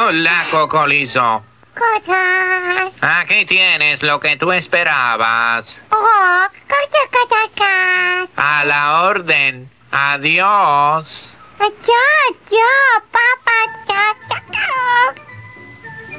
Hola, Cocolizo. Cosas. Aquí tienes lo que tú esperabas. Oh, cosas. A la orden. Adiós. Yo, papá.